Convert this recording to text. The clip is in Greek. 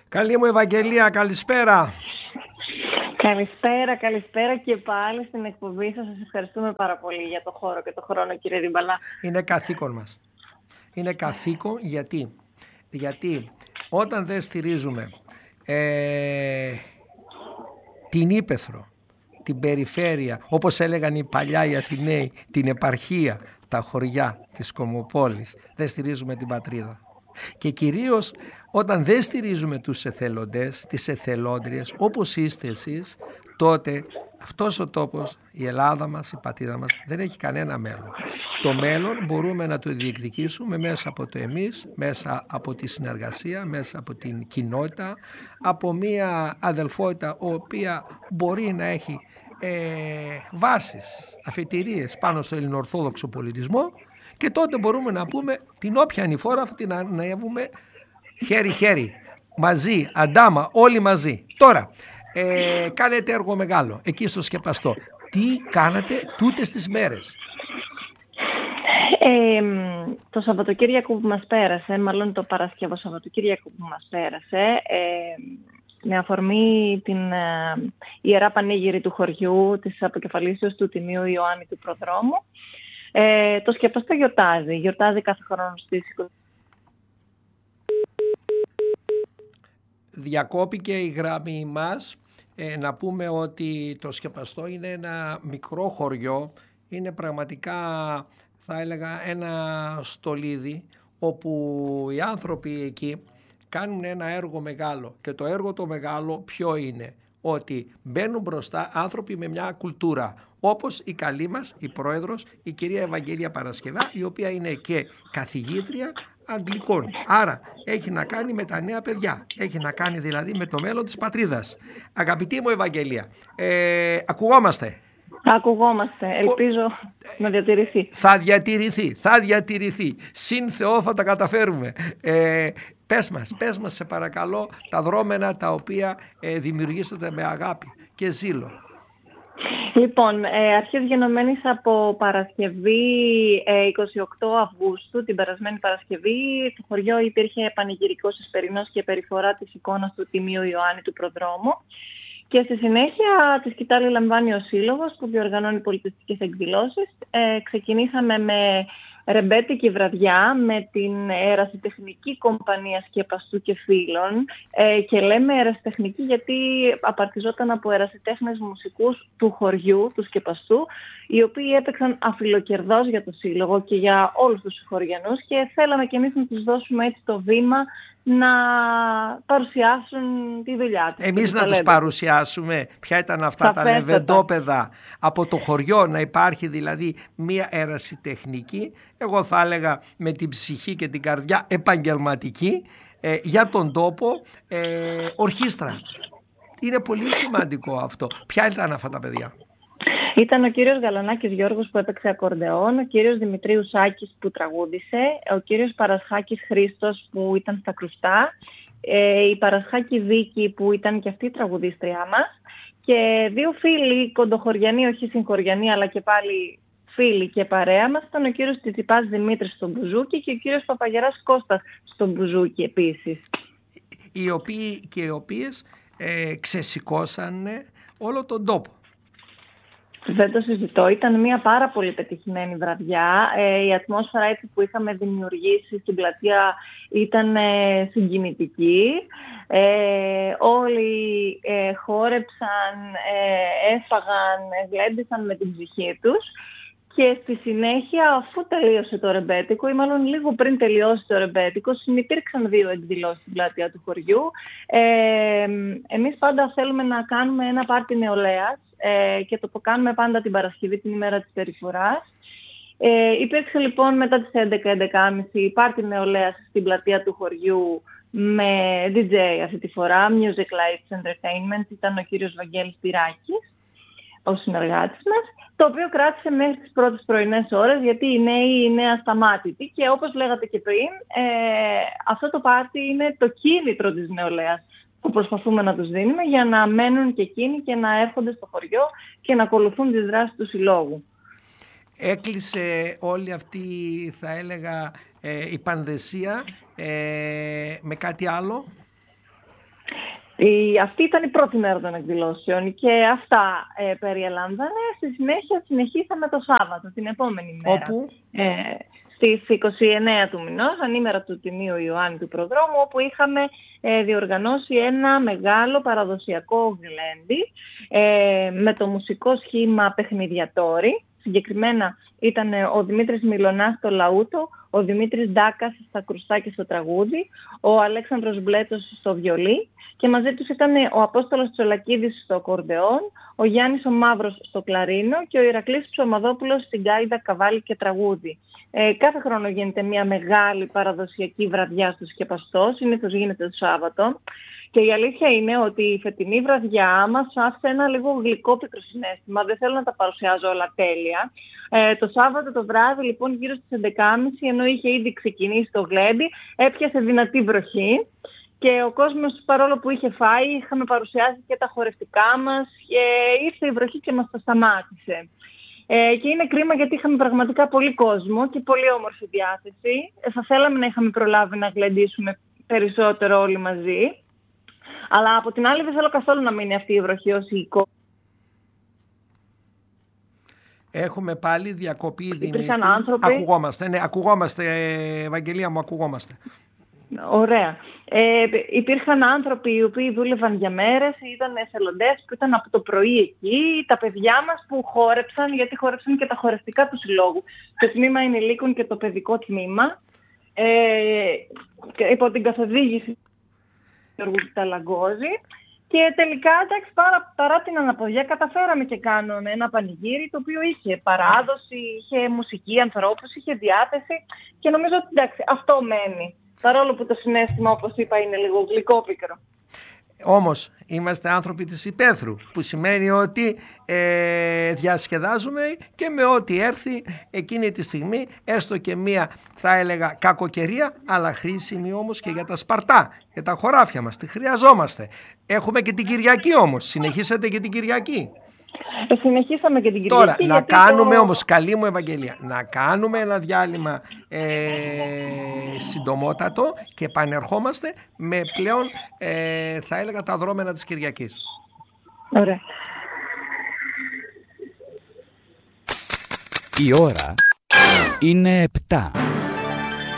Καλή μου Ευαγγελία, καλησπέρα. Καλησπέρα και πάλι στην εκπομπή σας. Σας ευχαριστούμε πάρα πολύ για το χώρο και το χρόνο, κύριε Ριμπαλά. Είναι καθήκον μας. Είναι καθήκον γιατί όταν δεν στηρίζουμε την ύπαιθρο, την περιφέρεια, όπως έλεγαν οι παλιά οι Αθηναίοι, την επαρχία, τα χωριά της Κομοπόλης, δεν στηρίζουμε την πατρίδα. Και κυρίως όταν δεν στηρίζουμε τους εθελοντές, τις εθελόντριες, όπως είστε εσείς, τότε αυτός ο τόπος, η Ελλάδα μας, η πατρίδα μας δεν έχει κανένα μέλλον. Το μέλλον μπορούμε να το διεκδικήσουμε μέσα από το εμείς, μέσα από τη συνεργασία, μέσα από την κοινότητα, από μια αδελφότητα η οποία μπορεί να έχει βάσεις, αφετηρίες πάνω στο ελληνοορθόδοξο πολιτισμό, και τότε μπορούμε να πούμε την όποια ανηφόρα αυτή να ανέβουμε χέρι-χέρι, μαζί, αντάμα, όλοι μαζί. Τώρα, κάνετε έργο μεγάλο εκεί στο Σκεπαστό. Τι κάνατε τούτες τις μέρες? Το Σαββατοκύριακο που μας πέρασε, μάλλον το Παρασκευό Σαββατοκύριακο που μας πέρασε, με αφορμή την Ιερά Πανήγυρη του χωριού, της αποκεφαλίσεως του Τιμίου Ιωάννη του Προδρόμου, το Σκεπαστό γιορτάζει κάθε χρόνο στις 20. Διακόπηκε η γραμμή μας. Να πούμε ότι το Σκεπαστό είναι ένα μικρό χωριό, είναι πραγματικά, θα έλεγα, ένα στολίδι όπου οι άνθρωποι εκεί κάνουν ένα έργο μεγάλο. Και το έργο το μεγάλο ποιο είναι? Ότι μπαίνουν μπροστά άνθρωποι με μια κουλτούρα, όπως η καλή μας, η πρόεδρος, η κυρία Ευαγγελία Παρασκευά, η οποία είναι και καθηγήτρια Αγγλικών. Άρα έχει να κάνει με τα νέα παιδιά, έχει να κάνει δηλαδή με το μέλλον της πατρίδας. Αγαπητή μου Ευαγγελία, ακουγόμαστε? Ακουγόμαστε, ελπίζω να διατηρηθεί. Θα διατηρηθεί. Συν Θεό θα τα καταφέρουμε. Πες μας σε παρακαλώ τα δρόμενα τα οποία δημιουργήσατε με αγάπη και ζήλο. Λοιπόν, αρχής γενομένης από Παρασκευή 28 Αυγούστου, την περασμένη Παρασκευή, το χωριό υπήρχε πανηγυρικός εσπερινός και περιφορά της εικόνας του Τιμίου Ιωάννη του Προδρόμου. Και στη συνέχεια τη σκητάλη λαμβάνει ο Σύλλογος που διοργανώνει πολιτιστικές εκδηλώσεις. Ξεκινήσαμε με ρεμπέτικη βραδιά με την ερασιτεχνική κομπανία Σκεπαστού και Φίλων, και λέμε ερασιτεχνική γιατί απαρτιζόταν από ερασιτέχνες μουσικούς του χωριού, του Σκεπαστού, οι οποίοι έπαιξαν αφιλοκερδώς για το Σύλλογο και για όλους τους χωριανούς, και θέλαμε και εμείς να τους δώσουμε έτσι το βήμα να παρουσιάσουν τη δουλειά τους. Εμείς να τους παρουσιάσουμε ποια ήταν αυτά τα λεβεντόπεδα από το χωριό, να υπάρχει δηλαδή μία ερασιτεχνική, εγώ θα έλεγα με την ψυχή και την καρδιά επαγγελματική, για τον τόπο, ορχήστρα. Είναι πολύ σημαντικό αυτό. Ποια ήταν αυτά τα παιδιά? Ήταν ο κύριος Γαλανάκης Γιώργος που έπαιξε ακορντεόν, ο κύριος Δημητρίου Σάκης που τραγούδισε, ο κύριος Παρασχάκης Χρήστος που ήταν στα κρουστά, η Παρασχάκη Βίκη που ήταν και αυτή η τραγουδίστριά μας, και δύο φίλοι κοντοχωριανοί, όχι συγχωριανοί αλλά και πάλι φίλοι και παρέα μας, ήταν ο κύριος Τσιτσιπάς Δημήτρης στο μπουζούκι και ο κύριος Παπαγεράς Κώστας στο μπουζούκι επίσης. Οι οποίοι και οι οποίες ξεσηκώσανε όλο τον τόπο. Δεν το συζητώ. Ήταν μια πάρα πολύ πετυχημένη βραδιά. Η ατμόσφαιρα έτσι που είχαμε δημιουργήσει στην πλατεία ήταν συγκινητική. Όλοι χόρεψαν, έφαγαν, γλέντισαν με την ψυχή τους. Και στη συνέχεια, αφού τελείωσε το ρεμπέτικο, ή μάλλον λίγο πριν τελειώσει το ρεμπέτικο, συνυπήρξαν δύο εκδηλώσεις στην πλατεία του χωριού. Εμείς πάντα θέλουμε να κάνουμε ένα πάρτι νεολαίας, και το κάνουμε πάντα την Παρασκευή, την ημέρα της περιφοράς. Υπήρξε λοιπόν μετά τις 11-11.30 πάρτι νεολαίας στην πλατεία του χωριού με DJ αυτή τη φορά, Music Lights Entertainment, ήταν ο κύριος Βαγγέλης Πυράκης, ο συνεργάτης μας, το οποίο κράτησε μέχρι τις πρώτες πρωινές ώρες, γιατί οι νέοι είναι ασταμάτητοι και όπως λέγατε και πριν, αυτό το πάρτι είναι το κίνητρο της νεολαίας που προσπαθούμε να τους δίνουμε για να μένουν και εκείνοι και να έρχονται στο χωριό και να ακολουθούν τις δράσεις του συλλόγου. Έκλεισε όλη αυτή, θα έλεγα, η πανδεσία με κάτι άλλο? Αυτή ήταν η πρώτη μέρα των εκδηλώσεων και αυτά περιελάμβανε. Στη συνέχεια συνεχίσαμε το Σάββατο, την επόμενη μέρα. Όπου? Στις 29 του μηνός, ανήμερα του Τιμίου Ιωάννη του Προδρόμου, όπου είχαμε διοργανώσει ένα μεγάλο παραδοσιακό γλέντι με το μουσικό σχήμα Παιχνιδιατόροι. Συγκεκριμένα ήταν ο Δημήτρης Μιλωνάς στο λαούτο, ο Δημήτρης Ντάκας στα κρουστά και στο τραγούδι, ο Αλέξανδρος Μπλέτος στο βιολί και μαζί τους ήταν ο Απόστολος Τσολακίδης στο ακορντεόν, ο Γιάννης ο Μαύρος στο κλαρίνο και ο Ηρακλής Ψωμαδόπουλος στην γκάιντα, καβάλι και τραγούδι. Κάθε χρόνο γίνεται μια μεγάλη παραδοσιακή βραδιά στο σκεπαστό, συνήθως γίνεται το Σάββατο. Και η αλήθεια είναι ότι η φετινή βραδιά μας άφησε ένα λίγο γλυκόπικρο συναίσθημα. Δεν θέλω να τα παρουσιάζω όλα τέλεια. Το Σάββατο το βράδυ, λοιπόν, γύρω στις 11.30, ενώ είχε ήδη ξεκινήσει το γλέντι, έπιασε δυνατή βροχή. Και ο κόσμος, παρόλο που είχε φάει, είχαμε παρουσιάσει και τα χορευτικά μας και ήρθε η βροχή και μας τα σταμάτησε. Και είναι κρίμα γιατί είχαμε πραγματικά πολύ κόσμο και πολύ όμορφη διάθεση. Θα θέλαμε να είχαμε προλάβει να γλεντήσουμε περισσότερο όλοι μαζί. Αλλά από την άλλη δεν θέλω καθόλου να μείνει αυτή η βροχή ως εικόνα. Έχουμε πάλι διακοπή, Δημήτρη. Υπήρχαν άνθρωποι. Ακουγόμαστε, ναι, ακουγόμαστε, Ευαγγελία μου, ακουγόμαστε. Ωραία. Υπήρχαν άνθρωποι οι οποίοι δούλευαν για μέρες, ήταν εθελοντές που ήταν από το πρωί εκεί, τα παιδιά μας που χόρεψαν, γιατί χόρεψαν και τα χορευτικά του συλλόγου, το τμήμα ενηλίκων και το παιδικό τμήμα, υπό την καθοδήγηση του Γιώργου Ταλαγκόζη. Και τελικά, εντάξει, παρά την αναποδιά, καταφέραμε και κάνουμε ένα πανηγύρι το οποίο είχε παράδοση, είχε μουσική, ανθρώπους, είχε διάθεση και νομίζω ότι εντάξει, αυτό μένει. Παρόλο που το συναίσθημα, όπως είπα, είναι λίγο γλυκόπικρο. Όμως είμαστε άνθρωποι της υπαίθρου, που σημαίνει ότι διασκεδάζουμε και με ό,τι έρθει εκείνη τη στιγμή, έστω και μία, θα έλεγα, κακοκαιρία, αλλά χρήσιμη όμως και για τα σπαρτά, για τα χωράφια μας, τη χρειαζόμαστε. Έχουμε και την Κυριακή όμως, συνεχίσατε και την Κυριακή. Συνεχίσαμε και την Κυριακή. Τώρα, να κάνουμε όμως, καλή μου Ευαγγελία, να κάνουμε ένα διάλειμμα συντομότατο και επανερχόμαστε με πλέον, θα έλεγα, τα δρόμενα της Κυριακής. Ωραία. Η ώρα είναι 7.